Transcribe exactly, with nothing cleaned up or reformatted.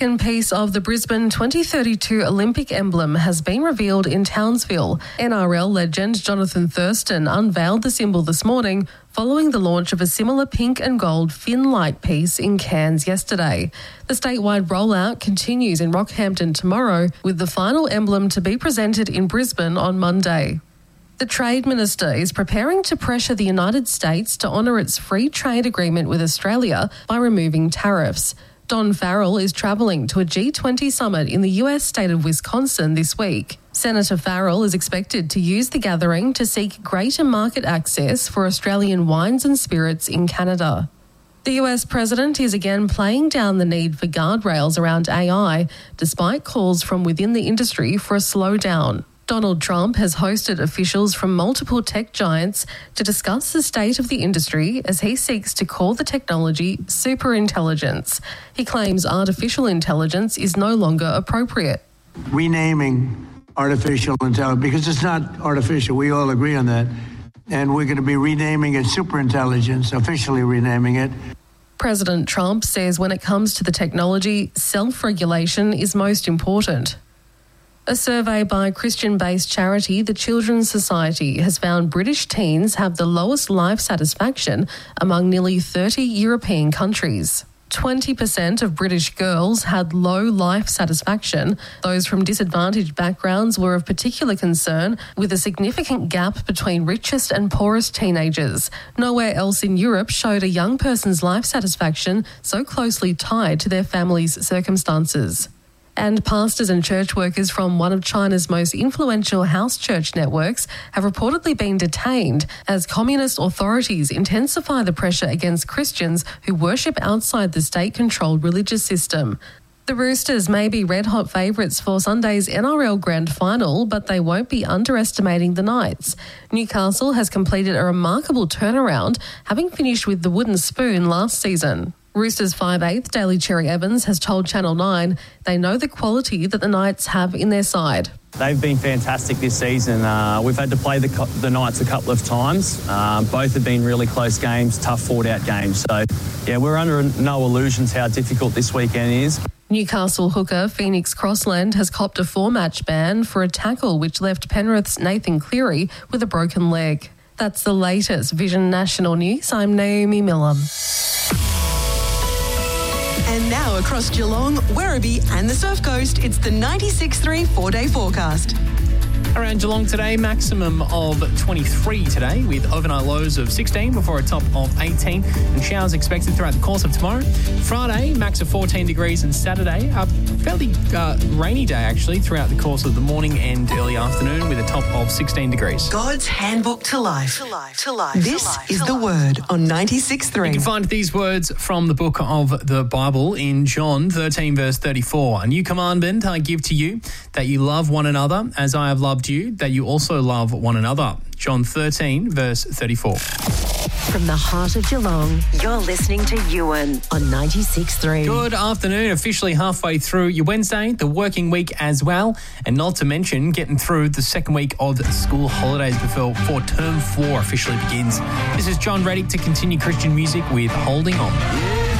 second piece of the Brisbane twenty thirty-two Olympic emblem has been revealed in Townsville. N R L legend Jonathan Thurston unveiled the symbol this morning following the launch of a similar pink and gold fin-like piece in Cairns yesterday. The statewide rollout continues in Rockhampton tomorrow, with the final emblem to be presented in Brisbane on Monday. The Trade Minister is preparing to pressure the United States to honour its free trade agreement with Australia by removing tariffs. Don Farrell is travelling to a G twenty summit in the U S state of Wisconsin this week. Senator Farrell is expected to use the gathering to seek greater market access for Australian wines and spirits in Canada. The U S president is again playing down the need for guardrails around A I, despite calls from within the industry for a slowdown. Donald Trump has hosted officials from multiple tech giants to discuss the state of the industry as he seeks to call the technology superintelligence. He claims artificial intelligence is no longer appropriate. Renaming artificial intelligence, because it's not artificial, we all agree on that. And we're going to be renaming it superintelligence, officially renaming it. President Trump says when it comes to the technology, self-regulation is most important. A survey by Christian-based charity The Children's Society has found British teens have the lowest life satisfaction among nearly thirty European countries. twenty percent of British girls had low life satisfaction. Those from disadvantaged backgrounds were of particular concern, with a significant gap between richest and poorest teenagers. Nowhere else in Europe showed a young person's life satisfaction so closely tied to their family's circumstances. And pastors and church workers from one of China's most influential house church networks have reportedly been detained as communist authorities intensify the pressure against Christians who worship outside the state-controlled religious system. The Roosters may be red-hot favourites for Sunday's N R L Grand Final, but they won't be underestimating the Knights. Newcastle has completed a remarkable turnaround, having finished with the wooden spoon last season. Roosters five eighth Daly Cherry Evans has told Channel nine they know the quality that the Knights have in their side. They've been fantastic this season. Uh, we've had to play the, the Knights a couple of times. Uh, both have been really close games, tough fought-out games. So, yeah, we're under no illusions how difficult this weekend is. Newcastle hooker Phoenix Crossland has copped a four-match ban for a tackle which left Penrith's Nathan Cleary with a broken leg. That's the latest Vision National News. I'm Naomi Miller. And now across Geelong, Werribee and the Surf Coast, it's the ninety-six point three four-day forecast. Around Geelong today, maximum of twenty-three today with overnight lows of sixteen before a top of eighteen, and showers expected throughout the course of tomorrow. Friday, max of fourteen degrees, and Saturday, a fairly uh, rainy day actually throughout the course of the morning and early afternoon with a top of sixteen degrees. God's handbook to life. To life. To life. This to life. is the word on ninety-six point three. You can find these words from the book of the Bible in John thirteen verse thirty-four. A new commandment I give to you, that you love one another as I have loved you, that you also love one another. John thirteen verse thirty-four. From the heart of Geelong, you're listening to Ewan on ninety-six point three. Good afternoon. Officially halfway through your Wednesday, the working week as well, and not to mention getting through the second week of school holidays before, before term four officially begins. This is John Reddick to continue Christian music with Holding On.